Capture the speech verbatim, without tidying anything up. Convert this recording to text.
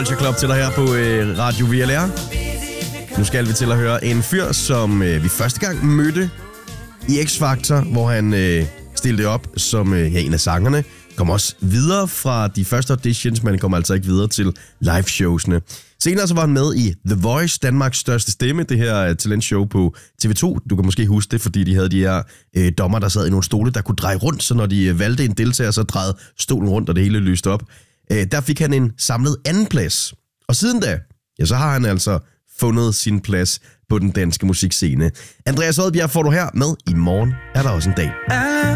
Culture Club til dig her på øh, Radio V L R. Nu skal vi til at høre en fyr, som øh, vi første gang mødte i X-Factor, hvor han øh, stillede op som øh, ja, en af sangerne. Kom også videre fra de første auditions, men kom altså ikke videre til liveshowsene. Senere så var han med i The Voice, Danmarks største stemme, det her uh, talentshow på T V to. Du kan måske huske det, fordi de havde de her øh, dommer, der sad i nogle stole, der kunne dreje rundt, så når de øh, valgte en deltager, så drejede stolen rundt, og det hele lyste op. Øh, der fik han en samlet anden plads. Og siden da, ja, så har han altså fundet sin plads på den danske musikscene. Andreas Odbjerg får du her med. I morgen er der også en dag.